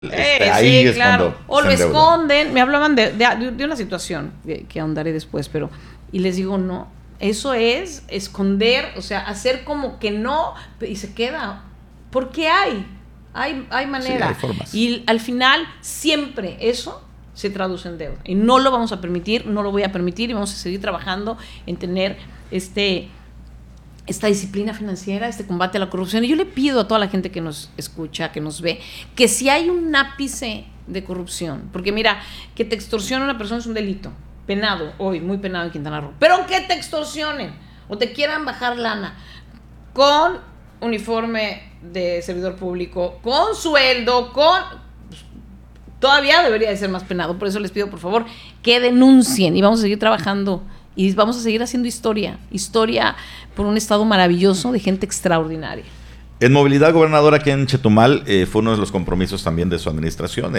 Ahí sí, es claro. cuando O se lo endeudan. esconden. Me hablaban de una situación que ahondaré después, pero y les digo, no, eso es esconder, o sea, hacer como que no, y se queda. Porque hay Sí, manera. hay formas. Y al final, siempre eso se traduce en deuda. Y no lo vamos a permitir, no lo voy a permitir, y vamos a seguir trabajando en tener esta disciplina financiera, este combate a la corrupción. Y yo le pido a toda la gente que nos escucha, que nos ve, que si hay un ápice de corrupción, porque mira, que te extorsione una persona es un delito, penado hoy, muy penado en Quintana Roo, pero que te extorsionen o te quieran bajar lana con uniforme de servidor público, con sueldo, todavía debería de ser más penado. Por eso les pido, por favor, que denuncien, y vamos a seguir trabajando y vamos a seguir haciendo historia por un estado maravilloso de gente extraordinaria. En movilidad, gobernadora, aquí en Chetumal, fue uno de los compromisos también de su administración,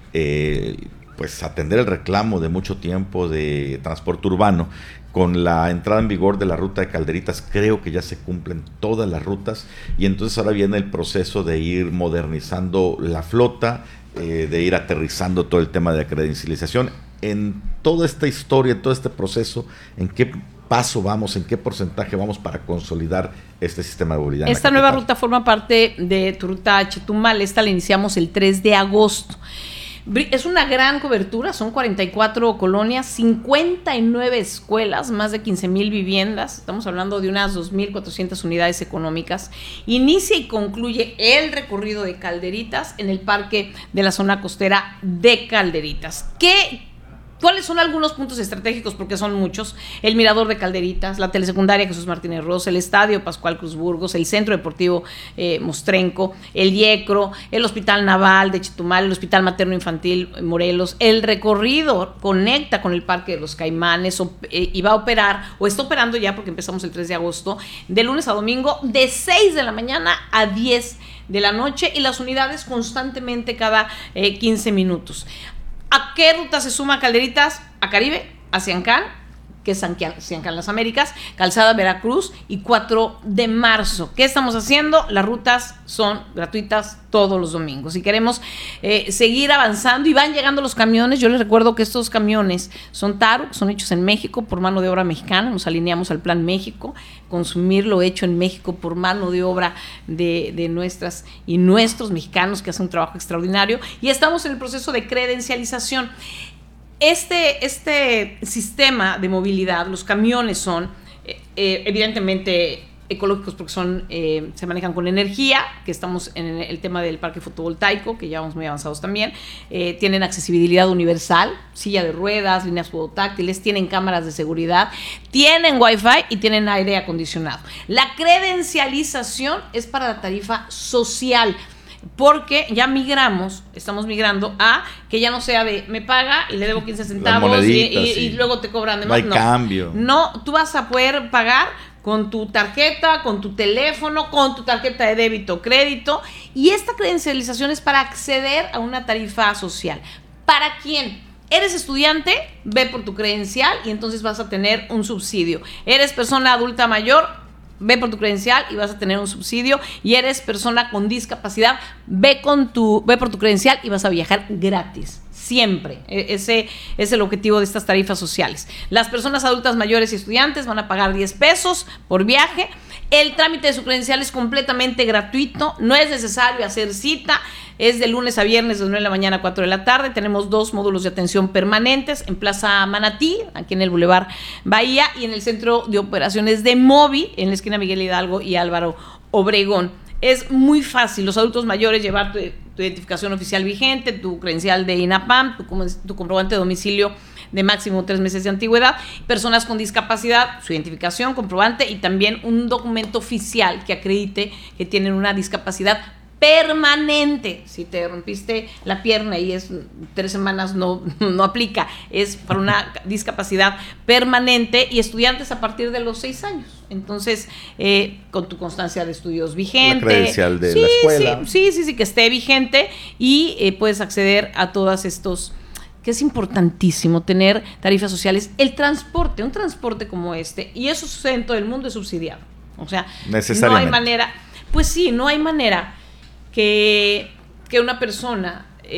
pues atender el reclamo de mucho tiempo de transporte urbano. Con la entrada en vigor de la ruta de Calderitas, creo que ya se cumplen todas las rutas, y entonces ahora viene el proceso de ir modernizando la flota, de ir aterrizando todo el tema de la credencialización. En toda esta historia, en todo este proceso, ¿en qué paso vamos, en qué porcentaje vamos para consolidar este sistema de movilidad? Esta nueva ruta forma parte de tu ruta Chetumal. Esta la iniciamos el 3 de agosto. Es una gran cobertura, son 44 colonias, 59 escuelas, más de 15,000 viviendas, estamos hablando de unas 2,400 unidades económicas. Inicia y concluye el recorrido de Calderitas en el parque de la zona costera de Calderitas. ¿Cuáles son algunos puntos estratégicos? Porque son muchos. El Mirador de Calderitas, la Telesecundaria Jesús Martínez Ross, el Estadio Pascual Cruz Burgos, el Centro Deportivo Mostrenco, el IECRO, el Hospital Naval de Chetumal, el Hospital Materno Infantil Morelos. El recorrido conecta con el Parque de los Caimanes y va a operar, o está operando ya porque empezamos el 3 de agosto, de lunes a domingo, de 6 de la mañana a 10 de la noche, y las unidades constantemente cada 15 minutos. ¿A qué ruta se suma Calderitas? A Caribe, a Ciancán, que es Ciancán Las Américas, Calzada Veracruz y 4 de marzo. ¿Qué estamos haciendo? Las rutas son gratuitas todos los domingos. Si queremos seguir avanzando, y van llegando los camiones, yo les recuerdo que estos camiones son Taru, son hechos en México por mano de obra mexicana, nos alineamos al Plan México, consumir lo hecho en México por mano de obra de nuestras y nuestros mexicanos que hacen un trabajo extraordinario, y estamos en el proceso de credencialización. Este sistema de movilidad, los camiones son evidentemente ecológicos porque se manejan con energía, que estamos en el tema del parque fotovoltaico, que ya vamos muy avanzados también. Tienen accesibilidad universal, silla de ruedas, líneas podotáctiles, tienen cámaras de seguridad, tienen wifi y tienen aire acondicionado. La credencialización es para la tarifa social, porque ya estamos migrando a que ya no sea de me paga y le debo 15 centavos y luego te cobran de más. No hay cambio. No, tú vas a poder pagar con tu tarjeta, con tu teléfono, con tu tarjeta de débito o crédito, y esta credencialización es para acceder a una tarifa social. ¿Para quién? ¿Eres estudiante? Ve por tu credencial y entonces vas a tener un subsidio. ¿Eres persona adulta mayor? Ve por tu credencial y vas a tener un subsidio. Y eres persona con discapacidad, ve por tu credencial y vas a viajar gratis. Siempre. Ese es el objetivo de estas tarifas sociales. Las personas adultas mayores y estudiantes van a pagar 10 pesos por viaje. El trámite de su credencial es completamente gratuito. No es necesario hacer cita. Es de lunes a viernes de 9 de la mañana a 4 de la tarde. Tenemos 2 módulos de atención permanentes en Plaza Manatí, aquí en el Boulevard Bahía, y en el Centro de Operaciones de Movi, en la esquina Miguel Hidalgo y Álvaro Obregón. Es muy fácil. Los adultos mayores llevar tu identificación oficial vigente, tu credencial de INAPAM, tu comprobante de domicilio de máximo 3 meses de antigüedad. Personas con discapacidad, su identificación, comprobante y también un documento oficial que acredite que tienen una discapacidad permanente. Si te rompiste la pierna y es 3 semanas, no aplica. Es para una discapacidad permanente, y estudiantes a partir de los 6 años. Entonces, con tu constancia de estudios vigente. La credencial de la escuela. Sí, que esté vigente, y puedes acceder a todos estos, que es importantísimo tener tarifas sociales. El transporte, un transporte como este, y eso sucede en todo el mundo, es subsidiado. O sea, no hay manera, que una persona